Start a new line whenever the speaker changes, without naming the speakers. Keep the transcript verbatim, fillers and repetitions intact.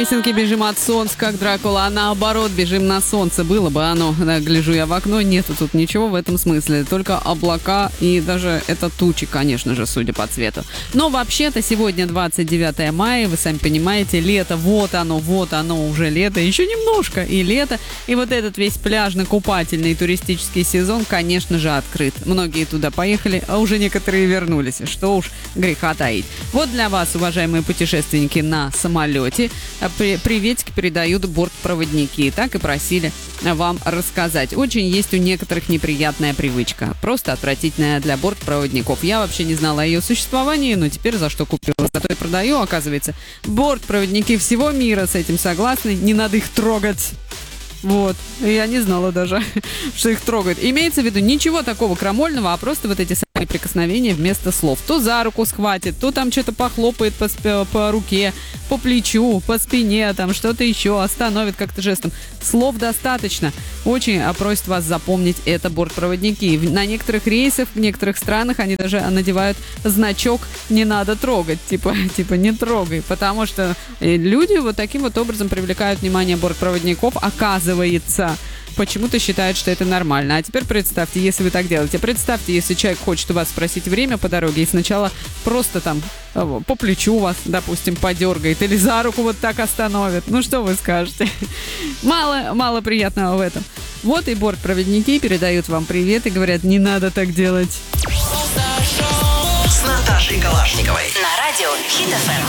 Песенки «Бежим от солнца», как Дракула, а наоборот, «Бежим на солнце». Было бы оно. Да, гляжу я в окно, нету тут ничего в этом смысле. Только облака и даже это тучи, конечно же, судя по цвету. Но вообще-то сегодня двадцать девятое мая, вы сами понимаете, лето, вот оно, вот оно уже лето. Еще немножко и лето. И вот этот весь пляжно-купательный туристический сезон, конечно же, открыт. Многие туда поехали, а уже некоторые вернулись. Что уж греха таить. Вот для вас, уважаемые путешественники на самолете, приветики передают бортпроводники. Так и просили вам рассказать. Очень есть у некоторых неприятная привычка. Просто отвратительная для бортпроводников. Я вообще не знала о ее существовании, но теперь за что купила, зато и продаю. Оказывается, бортпроводники всего мира с этим согласны. Не надо их трогать. Вот. Я не знала даже, что их трогают. Имеется в виду ничего такого крамольного, а просто вот эти самые прикосновения вместо слов. То за руку схватит, то там что-то похлопает по, сп- по руке, по плечу, по спине, там что-то еще остановит как-то жестом. Слов достаточно. Очень просят вас запомнить это бортпроводники. На некоторых рейсах, в некоторых странах они даже надевают значок «не надо трогать», типа, типа «не трогай», потому что люди вот таким вот образом привлекают внимание бортпроводников, оказывается, почему-то считают, что это нормально. А теперь представьте, если вы так делаете. Представьте, если человек хочет у вас спросить время по дороге и сначала просто там по плечу вас, допустим, подергает или за руку вот так остановит. Ну, что вы скажете? Мало, мало приятного в этом. Вот и бортпроводники передают вам привет и говорят, не надо так делать.
С Наташей Калашниковой.
На радио Хит эф эм.